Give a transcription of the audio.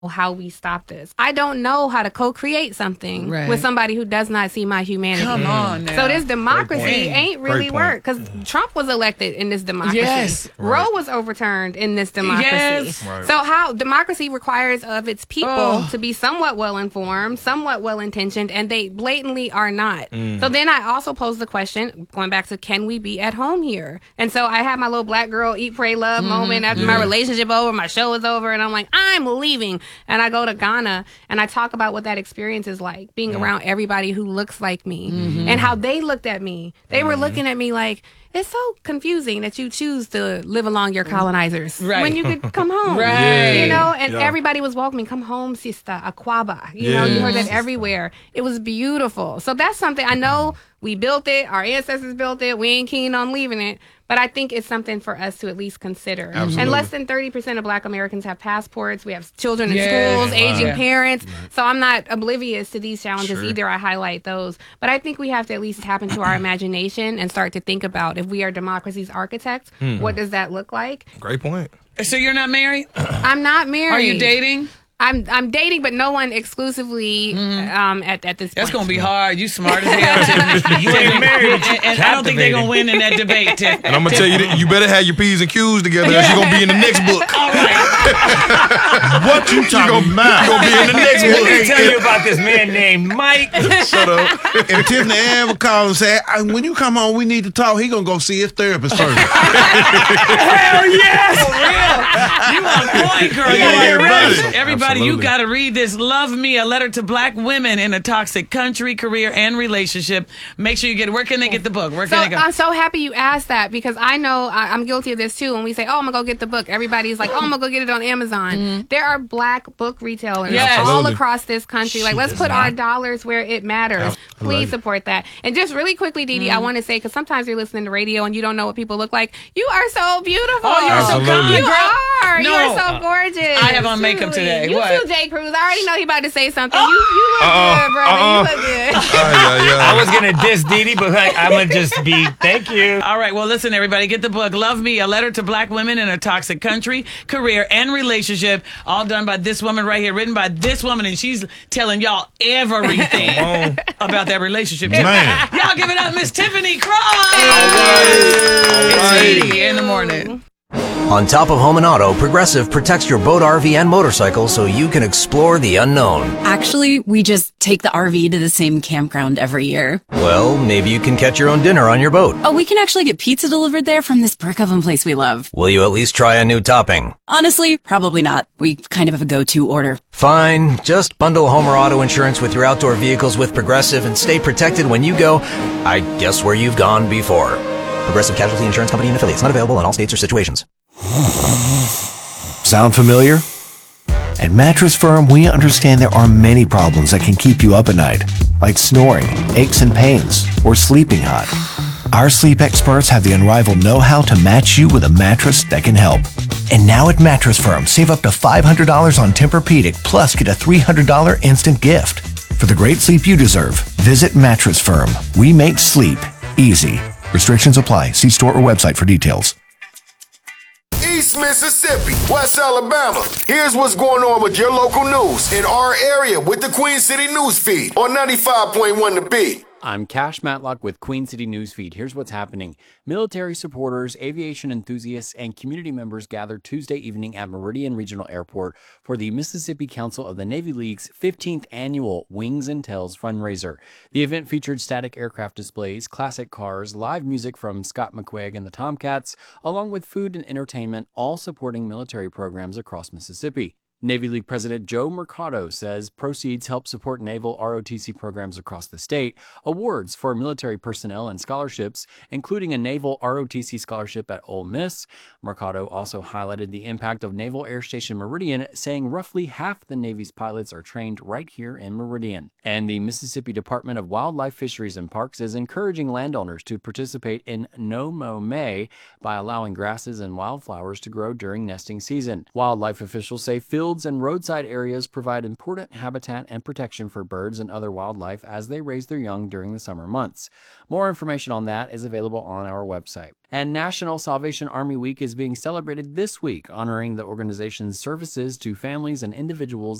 how we stop this. I don't know how to co-create something with somebody who does not see my humanity. Come on now. So this democracy ain't really work, because Trump was elected in this democracy. Yes. Roe was overturned in this democracy. Yes. Right. So how democracy requires of its people to be somewhat well-informed, somewhat well-intentioned, and they blatantly are not. So then I also pose the question, going back to, can we be at home here? And so I had my little black girl eat, pray, love moment after my relationship over, my show is over, and I'm like, I'm leaving. And I go to Ghana and I talk about what that experience is like, being around everybody who looks like me and how they looked at me. They were looking at me like, it's so confusing that you choose to live along your colonizers when you could come home. You know, and everybody was welcoming, come home, sister, Aquaba. You know, you heard that everywhere. It was beautiful. So that's something I know we built it. Our ancestors built it. We ain't keen on leaving it. But I think it's something for us to at least consider. Absolutely. And less than 30% of Black Americans have passports. We have children in schools, aging parents. So I'm not oblivious to these challenges either. I highlight those. But I think we have to at least tap into our imagination and start to think about, if we are democracy's architects, what does that look like? Great point. So you're not married? I'm not married. Are you dating? I'm dating, but no one exclusively at this point. That's going to be hard. You smart as hell, Tiffany. You ain't married. And I don't think they're going to win in that debate, Tiffany. And I'm going to tell you, you better have your P's and Q's together, or you're going to be in the next book. All right. What you talking about? You're going to be in the next Let me book. tell you about this man named Mike. Shut up. If Tiffany ever call and say, when you come home, we need to talk, he gonna go see his therapist first. Hell yes! For real. You on point, girl. You Yeah, are right. buddy. Everybody, you Absolutely. got to read this. Love Me, a letter to Black women in a toxic country, career, and relationship. Make sure you get it. Where can they get the book? Where So can they go? I'm so happy you asked that, because I know I'm guilty of this too. When we say, oh, I'm going to go get the book, everybody's like, oh, I'm going to go get it on Amazon. There are Black book retailers Yes. all Absolutely. across this country. Like, let's put our dollars where it matters. Please support that. And just really quickly, Dee Dee, I want to say, because sometimes you're listening to radio and you don't know what people look like. You are so beautiful. Oh, you're so kind, You girl. are. You No. are so gorgeous. I have on makeup Truly. today. You What? too, Jay Cruz. I already know he about to say something. You look good, brother. You look good. I was going to diss Dee Dee, but I'm going to just be, thank you. All right, well, listen, everybody, get the book, Love Me, a letter to Black women in a toxic country, career, and relationship, all done by this woman right here, written by this woman, and she's telling y'all everything about that relationship. Man. Y'all give it up, Miss Tiffany Cross! It's 80 in the morning. On top of home and auto, Progressive protects your boat, RV, and motorcycle so you can explore the unknown. Actually, we just take the RV to the same campground every year. Well, maybe you can catch your own dinner on your boat. Oh, we can actually get pizza delivered there from this brick oven place we love. Will you at least try a new topping? Honestly, probably not. We kind of have a go-to order. Fine, just bundle home or auto insurance with your outdoor vehicles with Progressive and stay protected when you go, I guess, where you've gone before. Progressive Casualty Insurance Company and affiliates. Not available in all states or situations. Sound familiar? At Mattress Firm, we understand there are many problems that can keep you up at night, like snoring, aches and pains, or sleeping hot. Our sleep experts have the unrivaled know-how to match you with a mattress that can help. And now at Mattress Firm, save up to $500 on Tempur-Pedic, plus get a $300 instant gift. For the great sleep you deserve, visit Mattress Firm. We make sleep easy. Restrictions apply. See store or website for details. East Mississippi, West Alabama. Here's what's going on with your local news in our area with the Queen City News Feed on 95.1 The Beat. I'm Cash Matlock with Queen City Newsfeed. Here's what's happening. Military supporters, aviation enthusiasts, and community members gathered Tuesday evening at Meridian Regional Airport for the Mississippi Council of the Navy League's 15th annual Wings and Tails fundraiser. The event featured static aircraft displays, classic cars, live music from Scott McQuigg and the Tomcats, along with food and entertainment, all supporting military programs across Mississippi. Navy League President Joe Mercado says proceeds help support naval ROTC programs across the state, awards for military personnel and scholarships, including a naval ROTC scholarship at Ole Miss. Mercado also highlighted the impact of Naval Air Station Meridian, saying roughly half the Navy's pilots are trained right here in Meridian. And the Mississippi Department of Wildlife, Fisheries, and Parks is encouraging landowners to participate in No Mow May by allowing grasses and wildflowers to grow during nesting season. Wildlife officials say field fields, and roadside areas provide important habitat and protection for birds and other wildlife as they raise their young during the summer months. More information on that is available on our website. And National Salvation Army Week is being celebrated this week, honoring the organization's services to families and individuals